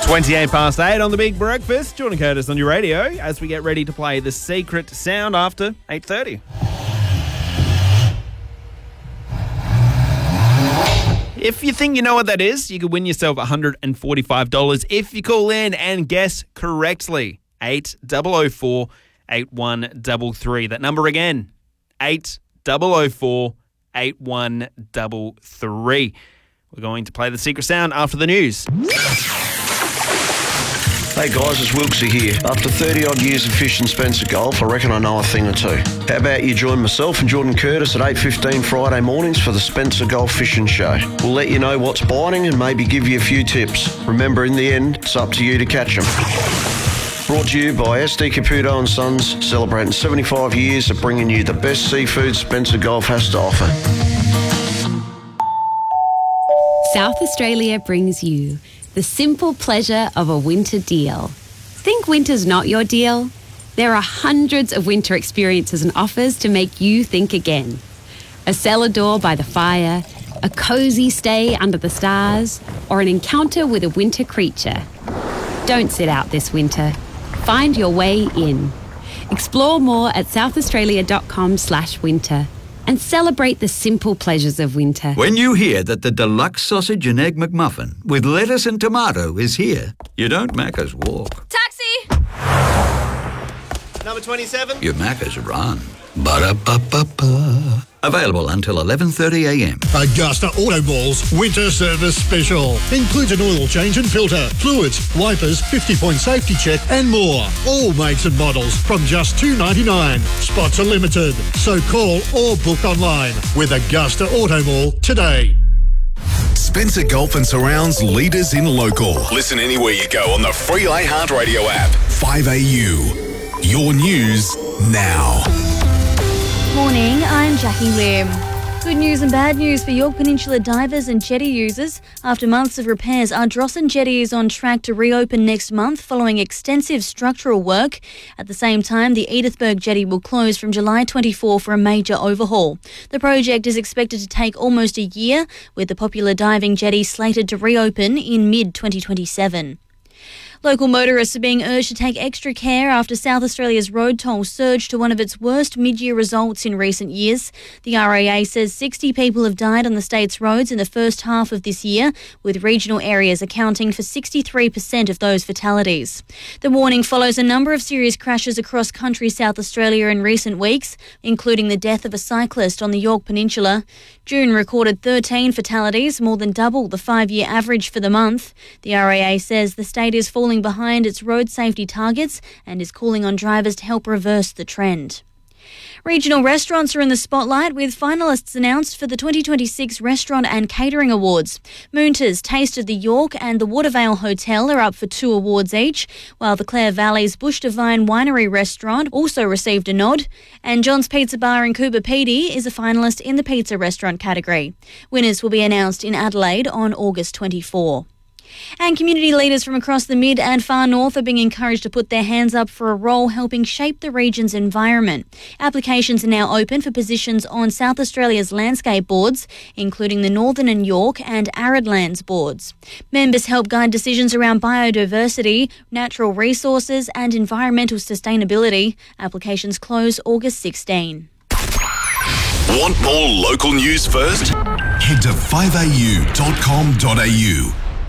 28 past 8 on The Big Breakfast. Jordan Curtis on your radio as we get ready to play The Secret Sound after 8:30. If you think you know what that is, you could win yourself $145 if you call in and guess correctly. 8004 8133. That number again, 8004 8133. We're going to play The Secret Sound after the news. Hey guys, it's Wilksy here. After 30-odd years of fishing Spencer Gulf, I reckon I know a thing or two. How about you join myself and Jordan Curtis at 8:15 Friday mornings for the Spencer Gulf Fishing Show. We'll let you know what's biting and maybe give you a few tips. Remember, in the end, it's up to you to catch them. Brought to you by SD Caputo & Sons, celebrating 75 years of bringing you the best seafood Spencer Gulf has to offer. South Australia brings you the simple pleasure of a winter deal. Think winter's not your deal? There are hundreds of winter experiences and offers to make you think again. A cellar door by the fire, a cosy stay under the stars, or an encounter with a winter creature. Don't sit out this winter. Find your way in. Explore more at southaustralia.com/winter. And celebrate the simple pleasures of winter. When you hear that the deluxe sausage and egg McMuffin with lettuce and tomato is here, you don't Macca's walk. Taxi! Number 27. You Macca's run. Ba-da-ba-ba-ba. Available until 11:30am. Augusta Auto Mall's Winter Service Special. Includes an oil change and filter, fluids, wipers, 50-point safety check and more. All makes and models from just $2.99. Spots are limited, so call or book online with Augusta Auto Mall today. Spencer Gulf and Surrounds leaders in local. Listen anywhere you go on the free iHeartRadio app. 5AU. Your news now. Morning, I'm Jackie Lim. Good news and bad news for Yorke Peninsula divers and jetty users. After months of repairs, Ardrossan Jetty is on track to reopen next month following extensive structural work. At the same time, the Edithburgh Jetty will close from July 24 for a major overhaul. The project is expected to take almost a year, with the popular diving jetty slated to reopen in mid-2027. Local motorists are being urged to take extra care after South Australia's road toll surged to one of its worst mid-year results in recent years. The RAA says 60 people have died on the state's roads in the first half of this year, with regional areas accounting for 63% of those fatalities. The warning follows a number of serious crashes across country South Australia in recent weeks, including the death of a cyclist on the Yorke Peninsula. June recorded 13 fatalities, more than double the 5-year average for the month. The RAA says the state is falling behind its road safety targets and is calling on drivers to help reverse the trend. Regional restaurants are in the spotlight, with finalists announced for the 2026 Restaurant and Catering Awards. Moonters, Taste of the York and the Watervale Hotel are up for 2 awards each, while the Clare Valley's Bush Divine Winery Restaurant also received a nod, and John's Pizza Bar in Coober Pedy is a finalist in the pizza restaurant category. Winners will be announced in Adelaide on August 24. And community leaders from across the mid and far north are being encouraged to put their hands up for a role helping shape the region's environment. Applications are now open for positions on South Australia's landscape boards, including the Northern and Yorke and Arid Lands boards. Members help guide decisions around biodiversity, natural resources and environmental sustainability. Applications close August 16. Want more local news first? Head to 5au.com.au.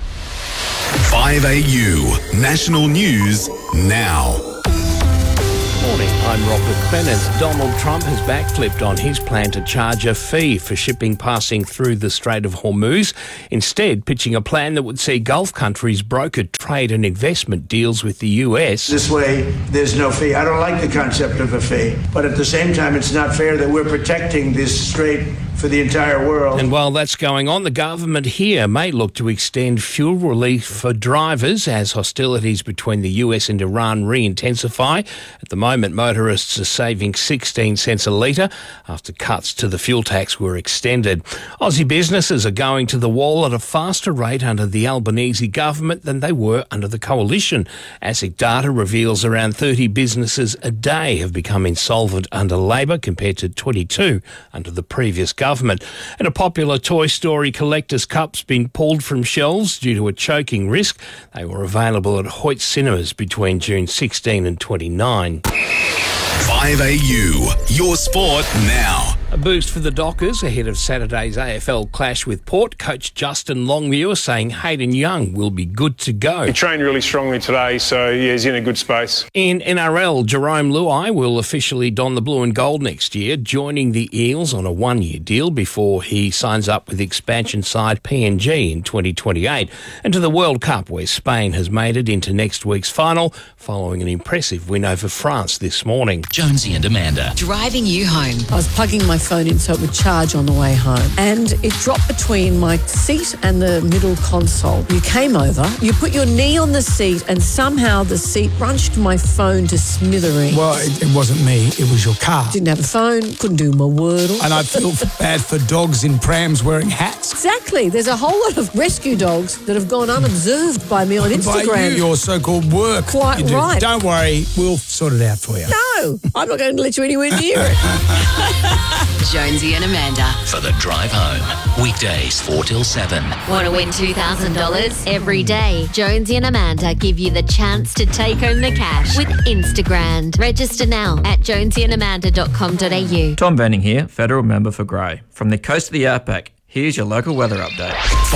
5AU, national news now. Morning, I'm Rob McLennan. As Donald Trump has backflipped on his plan to charge a fee for shipping passing through the Strait of Hormuz, instead pitching a plan that would see Gulf countries broker trade and investment deals with the US. This way, there's no fee. I don't like the concept of a fee, but at the same time, it's not fair that we're protecting this strait for the entire world. And while that's going on, the government here may look to extend fuel relief for drivers as hostilities between the US and Iran re-intensify. At the moment, motorists are saving 16 cents a litre after cuts to the fuel tax were extended. Aussie businesses are going to the wall at a faster rate under the Albanese government than they were under the coalition. ASIC data reveals around 30 businesses a day have become insolvent under Labor compared to 22 under the previous government. government. And a popular Toy Story collector's cup's been pulled from shelves due to a choking risk. They were available at Hoyt Cinemas between June 16 and 29. 5AU, your sport now. A boost for the Dockers ahead of Saturday's AFL clash with Port. Coach Justin Longmuir saying Hayden Young will be good to go. He trained really strongly today, so yeah, he's in a good space. In NRL, Jerome Luai will officially don the blue and gold next year, joining the Eels on a one-year deal before he signs up with expansion side PNG in 2028. And to the World Cup, where Spain has made it into next week's final following an impressive win over France this morning. Jonesy and Amanda. Driving you home. I was plugging my phone in so it would charge on the way home. And it dropped between my seat and the middle console. You came over, you put your knee on the seat, and somehow the seat crunched my phone to smithereens. Well, it wasn't me, it was your car. Didn't have a phone, couldn't do my Wordle. And I feel bad for dogs in prams wearing hats. Exactly. There's a whole lot of rescue dogs that have gone unobserved by me on Instagram. By you, your so-called work. Quite right. Don't worry, we'll sort it out for you. No, I'm not going to let you anywhere near it. Jonesy and Amanda. For the drive home. Weekdays 4 till 7. Want to win $2,000 every day? Jonesy and Amanda give you the chance to take home the cash with Instagram. Register now at jonesyandamanda.com.au. Tom Benning here, federal member for Grey. From the coast of the Outback, here's your local weather update.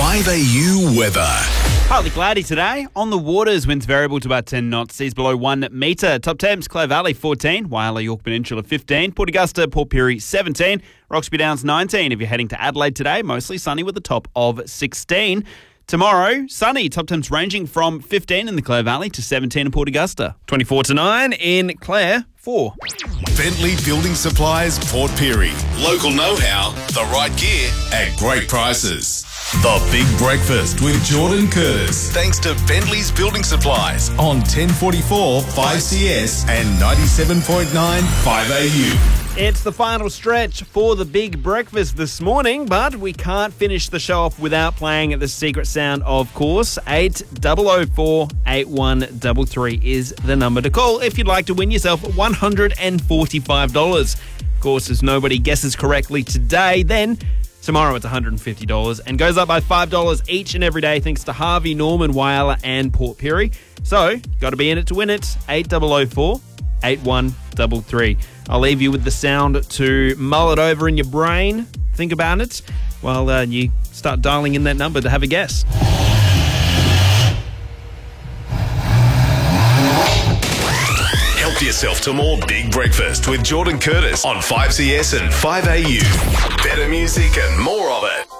5AU weather. Partly cloudy today. On the waters, winds variable to about 10 knots. Seas below 1 metre. Top temps, Clare Valley 14, Whyalla, York Peninsula 15, Port Augusta, Port Pirie 17, Roxby Downs 19. If you're heading to Adelaide today, mostly sunny with a top of 16. Tomorrow, sunny. Top temps ranging from 15 in the Clare Valley to 17 in Port Augusta. 24 to 9 in Clare 4. Bentley Building Supplies, Port Pirie. Local know-how, the right gear at great prices. The Big Breakfast with Jordan Curtis. Thanks to Bentley's Building Supplies on 1044 5CS and 97.9 5AU. It's the final stretch for the Big Breakfast this morning, but we can't finish the show off without playing the secret sound, of course. 8004 8133 is the number to call if you'd like to win yourself $145. Of course, if nobody guesses correctly today, then tomorrow it's $150 and goes up by $5 each and every day thanks to Harvey, Norman, Whyalla and Port Pirie. So, got to be in it to win it. 8004 8133. I'll leave you with the sound to mull it over in your brain. Think about it while you start dialing in that number to have a guess. Help yourself to more Big Breakfast with Jordan Curtis on 5CS and 5AU. Better music and more of it.